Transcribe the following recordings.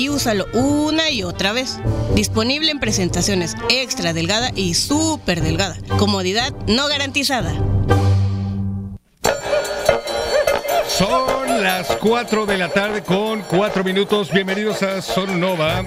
y úsalo una y otra vez. Disponible en presentaciones extra delgada y súper delgada. Comodidad no garantizada. Son las 4 de la tarde con 4 minutos. Bienvenidos a Sonunova.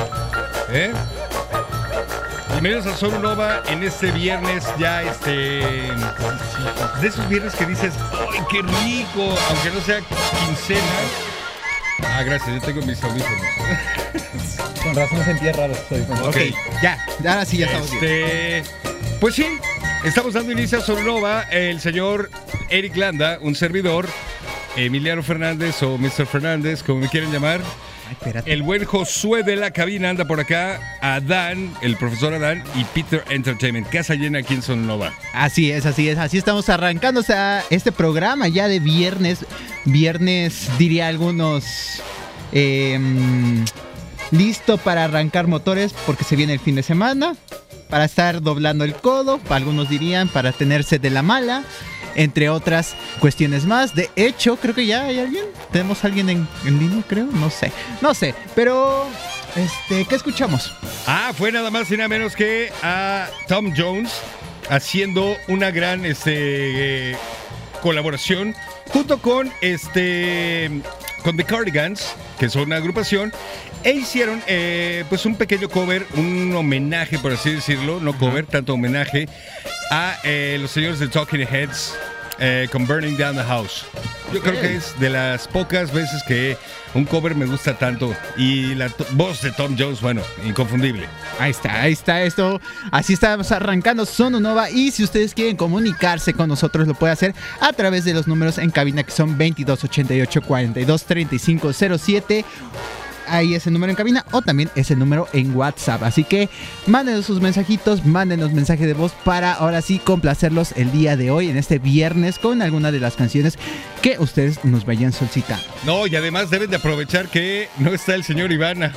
Bienvenidos a Sonunova en este viernes ya de esos viernes que dices, ¡ay, qué rico! Aunque no sea quincena. Ah, gracias, yo tengo mis audífonos. Con razón sentía raro. Ok, ya, ahora sí ya estamos bien. Pues sí, estamos dando inicio a Sonunova. El señor Eric Landa, un servidor, Emiliano Fernández o Mr. Fernández, como me quieren llamar. El buen Josué de la cabina anda por acá, Adán, el profesor Adán y Peter Entertainment. Casa llena aquí en Sonunova. Así es. Así estamos arrancando este programa ya de viernes. Viernes, diría algunos, listo para arrancar motores porque se viene el fin de semana. Para estar doblando el codo, algunos dirían, para tenerse de la mala. Entre otras cuestiones más. De hecho, creo que ya hay alguien. Tenemos a alguien en línea, creo. No sé. Pero, ¿qué escuchamos? Fue nada más y nada menos que a Tom Jones haciendo una gran colaboración junto con The Cardigans, que son una agrupación, e hicieron pues un pequeño cover, un homenaje, por así decirlo, no cover, tanto homenaje a los señores de Talking Heads con Burning Down the House. Yo creo que es de las pocas veces que un cover me gusta tanto, y la voz de Tom Jones, bueno, inconfundible. Ahí está esto. Así estamos arrancando Sonunova, y si ustedes quieren comunicarse con nosotros lo puede hacer a través de los números en cabina, que son 2288 42 35 07. Ahí es el número en cabina, o también es el número en WhatsApp. Así que mándenos sus mensajitos, mándenos mensaje de voz para ahora sí complacerlos el día de hoy, en este viernes, con alguna de las canciones que ustedes nos vayan solicitando. No, y además deben de aprovechar que no está el señor Iván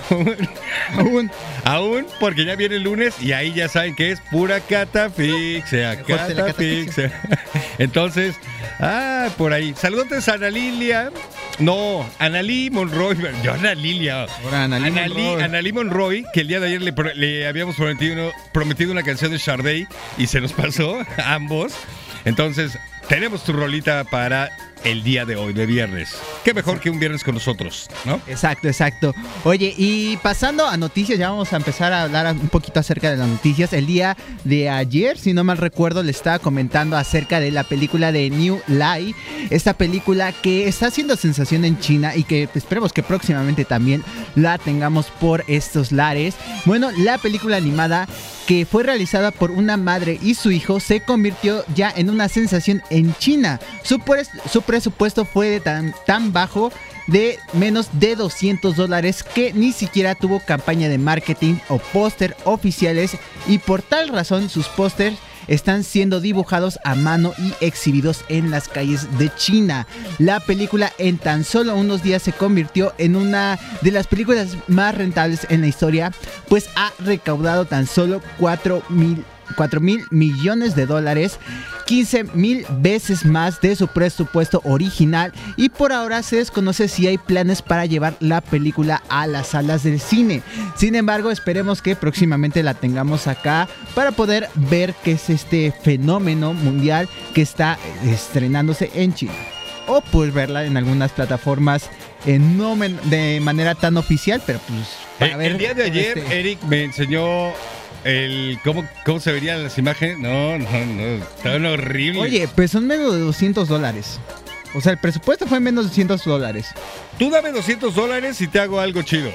aún, porque ya viene el lunes y ahí ya saben que es pura catafixia. Entonces, por ahí. Saludos a Ana Lilia. No, Analí Monroy. Yo, Ana Lilia. Analí Monroy, que el día de ayer le habíamos prometido una canción de Sade y se nos pasó a ambos. Entonces, tenemos tu rolita para el día de hoy, de viernes. Qué mejor que un viernes con nosotros, ¿no? Exacto. Oye, y pasando a noticias, ya vamos a empezar a hablar un poquito acerca de las noticias. El día de ayer, si no mal recuerdo, le estaba comentando acerca de la película de New Lie. Esta película que está haciendo sensación en China y que esperemos que próximamente también la tengamos por estos lares. Bueno, la película animada, que fue realizada por una madre y su hijo, se convirtió ya en una sensación en China. Su presupuesto fue de tan bajo, de menos de $200, que ni siquiera tuvo campaña de marketing o póster oficiales, y por tal razón sus pósters están siendo dibujados a mano y exhibidos en las calles de China. La película en tan solo unos días se convirtió en una de las películas más rentables en la historia, pues ha recaudado tan solo $4 mil millones, 15,000 veces más de su presupuesto original, y por ahora se desconoce si hay planes para llevar la película a las salas del cine. Sin embargo, esperemos que próximamente la tengamos acá para poder ver qué es este fenómeno mundial que está estrenándose en China, o pues verla en algunas plataformas no de manera tan oficial, pero pues para ver. El día de ayer Eric me enseñó ¿cómo se verían las imágenes? No, estaban horribles. Oye, pues son menos de $200. O sea, el presupuesto fue menos de $200. Tú dame $200 y te hago algo chido.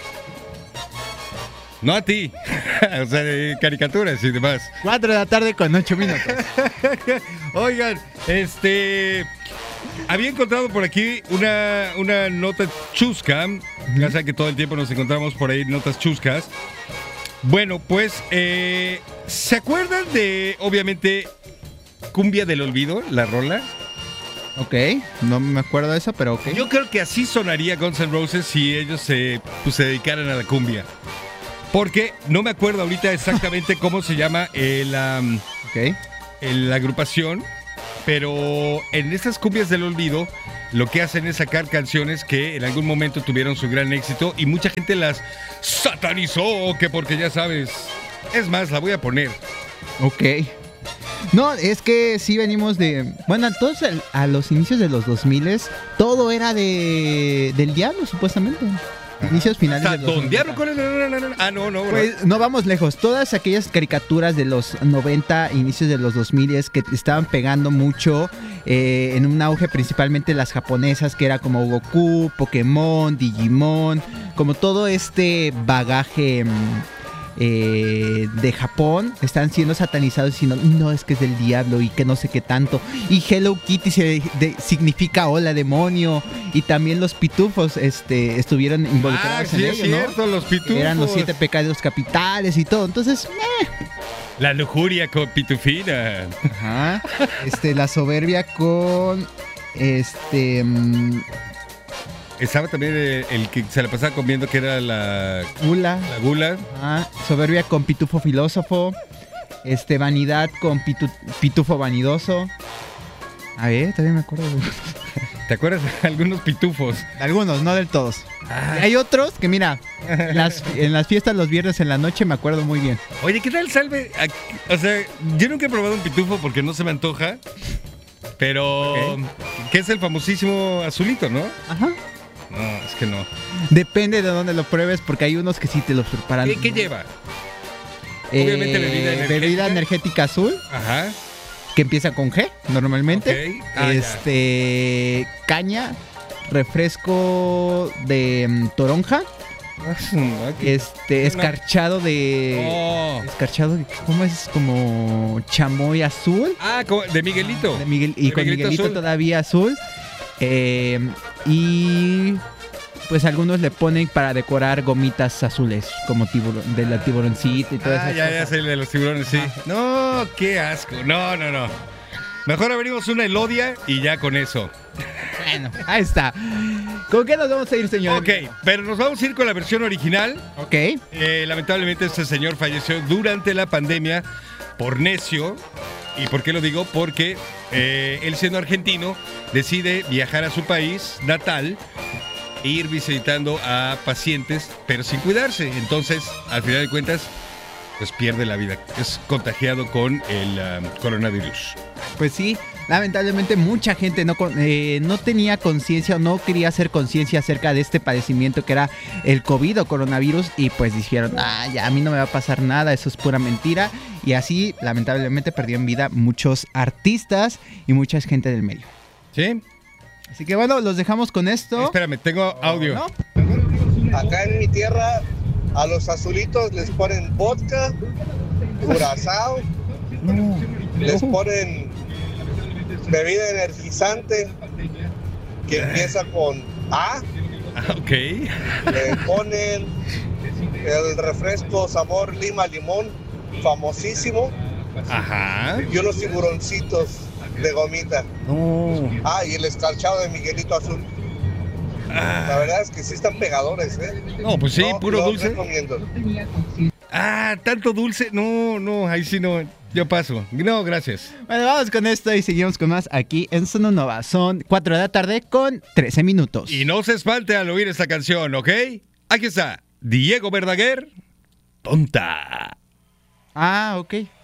No a ti. O sea, de caricaturas y demás. 4 de la tarde con 8 minutos. Oigan, había encontrado por aquí una nota chusca. Ya saben que todo el tiempo nos encontramos por ahí notas chuscas. Bueno, pues, ¿se acuerdan de, obviamente, Cumbia del Olvido, la rola? Ok, no me acuerdo de eso, pero ok. Yo creo que así sonaría Guns N' Roses si ellos se dedicaran a la cumbia. Porque no me acuerdo ahorita exactamente cómo se llama la agrupación, pero en estas Cumbias del Olvido lo que hacen es sacar canciones que en algún momento tuvieron su gran éxito y mucha gente las satanizó, que porque ya sabes. Es más, la voy a poner. Ok. No, es que sí venimos de... Bueno, todos a los inicios de los 2000 todo era del diablo, supuestamente. Inicios finales de los Don 90. Diablo, ¿cuál es? No. Pues no vamos lejos. Todas aquellas caricaturas de los 90, inicios de los 2000 que estaban pegando mucho, en un auge principalmente las japonesas, que era como Goku, Pokémon, Digimon, como todo este bagaje de Japón, están siendo satanizados diciendo, no, es que es del diablo y que no sé qué tanto. Y Hello Kitty significa hola demonio. Y también los pitufos estuvieron involucrados en sí, ello, es cierto, ¿no? los pitufos. Eran los 7 pecados capitales y todo. Entonces, La lujuria con pitufina. Ajá. La soberbia con Estaba también el que se la pasaba comiendo, que era la gula. gula. Ajá. Soberbia con pitufo filósofo. Vanidad con pitufo vanidoso. A ver, también me acuerdo de... ¿Te acuerdas de algunos pitufos? Algunos, no del todos. Hay otros que, mira, en las fiestas los viernes en la noche me acuerdo muy bien. Oye, ¿qué tal salve? O sea, yo nunca he probado un pitufo porque no se me antoja. Pero, que es el famosísimo azulito, ¿no? Ajá. No, es que no. Depende de dónde lo pruebes, porque hay unos que sí te los preparan. ¿Qué lleva? Obviamente bebida energética azul. Ajá. Que empieza con G, normalmente. Okay. Caña, refresco de toronja. Escarchado de... Escarchado de... ¿Cómo es? Como chamoy azul. Como de Miguelito. Y de con Miguelito azul. todavía azul. Y pues algunos le ponen para decorar gomitas azules, como de la tiburoncita y todas esas cosas. Ya sé, el de los tiburones, sí. No, qué asco. No. Mejor abrimos una Elodia y ya con eso. Bueno, ahí está. ¿Con qué nos vamos a ir, señor? Ok, pero nos vamos a ir con la versión original. Ok. Lamentablemente este señor falleció durante la pandemia por necio. ¿Y por qué lo digo? Porque él, siendo argentino, decide viajar a su país natal e ir visitando a pacientes, pero sin cuidarse. Entonces, al final de cuentas, pues pierde la vida. Es contagiado con el coronavirus. Pues sí, lamentablemente mucha gente no tenía conciencia o no quería hacer conciencia acerca de este padecimiento que era el COVID o coronavirus, y pues dijeron, ya a mí no me va a pasar nada, eso es pura mentira. Y así, lamentablemente, perdieron vida muchos artistas y mucha gente del medio. ¿Sí? Así que bueno, los dejamos con esto. Espérame, tengo audio. ¿No? Acá en mi tierra, a los azulitos les ponen vodka, curazao, les ponen bebida energizante que empieza con A. Ok. Le ponen el refresco sabor lima limón, famosísimo. Ajá. Y unos tiburoncitos de gomita. Y el escarchado de Miguelito azul. La verdad es que sí están pegadores, ¿eh? No, pues sí, puro dulce. Recomiendo. Tanto dulce. No, ahí sí no. Yo paso. No, gracias. Bueno, vamos con esto y seguimos con más aquí en Sononova. Son 4 de la tarde con 13 minutos. Y no se espante al oír esta canción, ¿ok? Aquí está Diego Verdaguer, Tonta. Ok.